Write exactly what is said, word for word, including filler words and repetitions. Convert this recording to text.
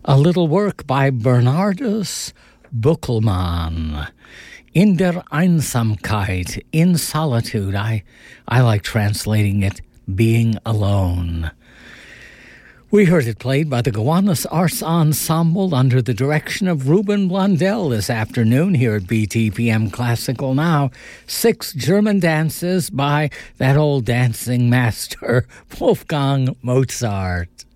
a little work by Bernardus Buckelmann. In der Einsamkeit, in solitude. I, I like translating it, being alone. We heard it played by the Gowanus Arts Ensemble under the direction of Ruben Blondell this afternoon here at B T P M Classical Now. Six German dances by that old dancing master, Wolfgang Mozart.